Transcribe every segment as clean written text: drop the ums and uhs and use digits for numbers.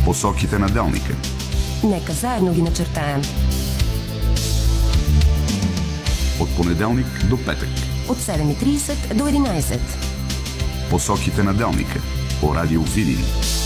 Посоките на делника. Нека заедно ги начертаем. От понеделник до петък. От 7:30 до 11. Посоките на делника. По радио Видин.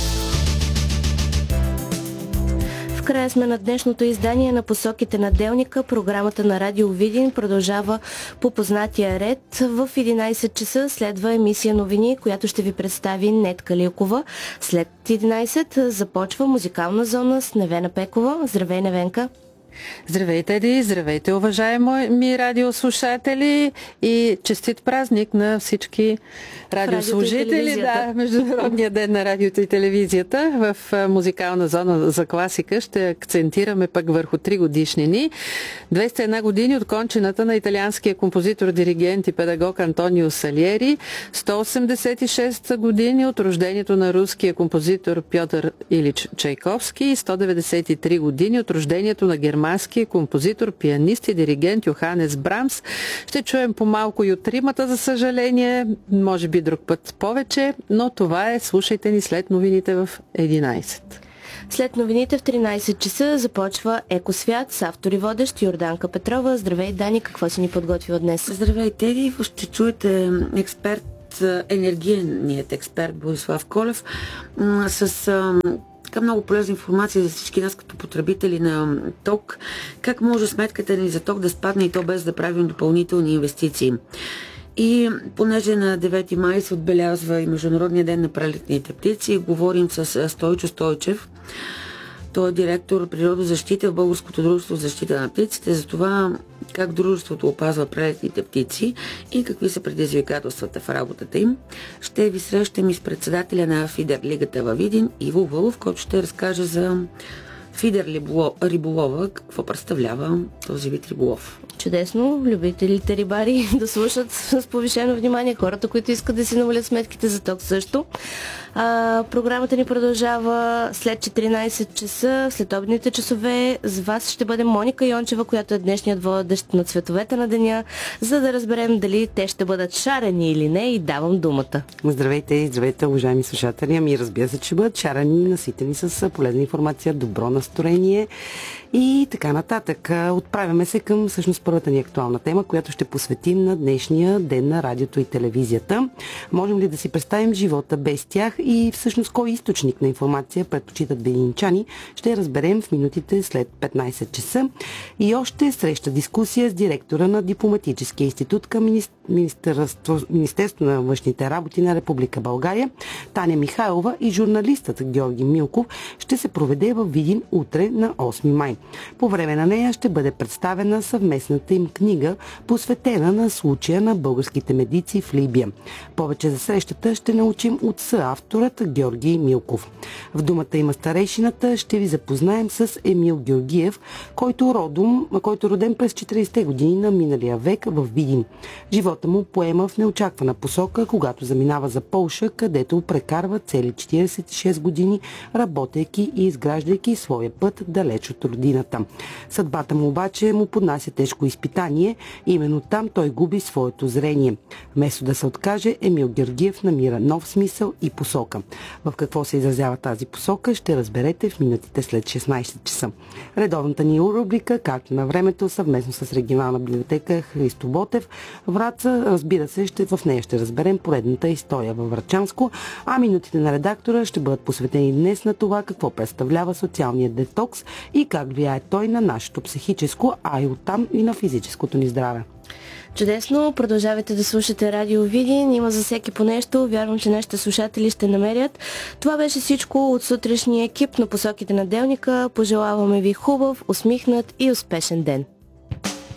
В края сме на днешното издание на Посоките на делника. Програмата на Радио Видин продължава по познатия ред. В 11 часа следва емисия новини, която ще ви представи Нетка Лилкова. След 11 започва музикална зона с Невена Пекова. Здравей, Невенка! Здравейте, Еди! Здравейте, уважаеми радиослушатели и честит празник на всички радиослужители. Да, Международния ден на радиото и телевизията. В музикална зона за класика ще акцентираме пък върху 3 годишнини. 201 години от кончината на италианския композитор, диригент и педагог Антонио Салиери, 186 години от рождението на руския композитор Пьотър Илич Чайковски и 193 години от рождението на германския композитор, пианист и диригент Йоханес Брамс. Ще чуем по-малко и от тримата, за съжаление, може би друг път повече, но това е. Слушайте ни след новините в 11. След новините в 13 часа започва Екосвят с автор и водещ Йорданка Петрова. Здравей, Дани, какво си ни подготвила днес? Здравейте, Еди, ще чуете енергийният експерт Борислав Колев с много полезна информация за всички нас като потребители на ток. Как може сметката ни за ток да спадне и то без да правим допълнителни инвестиции. И понеже на 9 май се отбелязва и Международния ден на прелетните птици, говорим с Стойчо Стойчев. Той е директор природозащита в Българското дружество за защита на птиците, за това как дружеството опазва прелетните птици и какви са предизвикателствата в работата им. Ще ви срещам и с председателя на Фидер Лигата във Видин, Иво Вълов, който ще разкаже за фидер риболова, какво представлява този вид риболов. Чудесно. Любителите рибари да слушат с повишено внимание, хората, които искат да си намалят сметките за ток също. Програмата ни продължава след 14 часа, след обедните часове. С вас ще бъде Моника Йончева, която е днешният водещ на цветовете на деня, за да разберем дали те ще бъдат шарени или не, и давам думата. Здравейте, уважаеми слушатели. Ами разбира се, че бъдат шарени, наситени с полезна информация, добро настроение и така нататък. Отправяме се към всъщност първата ни актуална тема, която ще посветим на днешния ден на радиото и телевизията. Можем ли да си представим живота без тях и всъщност кой източник на информация предпочитат видинчани, ще разберем в минутите след 15 часа. И още среща дискусия с директора на Дипломатическия институт към Министерство на външните работи на Република България, Таня Михайлова, и журналистът Георги Милков ще се проведе във Видин утре на 8 май. По време на нея ще бъде представена съвместната им книга, посветена на случая на българските медици в Либия. Повече за срещата ще научим от съавторът Георги Милков. В думата има старейшината ще ви запознаем с Емил Георгиев, който роден през 40-те години на миналия век в Видин. Живота му поема в неочаквана посока, когато заминава за Полша, където прекарва цели 46 години, работейки и изграждайки своя път далеч от родината. Съдбата му обаче му поднася тежко изпитание. Именно там той губи своето зрение. Вместо да се откаже, Емил Георгиев намира нов смисъл и посока. В какво се изразява тази посока, ще разберете в минутите след 16 часа. Редовната ни рубрика "Карта на времето" съвместно с регионална библиотека Христо Ботев Враца, разбира се, в нея ще разберем поредната история във Врачанско, а минутите на редактора ще бъдат посветени днес на това какво представлява социалният детокс и как влияе той на нашето психическо, а и оттам и на физическото ни здраве. Чудесно, продължавайте да слушате Радио Видин, има за всеки по нещо, вярвам, че нашите слушатели ще намерят. Това беше всичко от сутрешния екип на Посоките на делника. Пожелаваме ви хубав, усмихнат и успешен ден.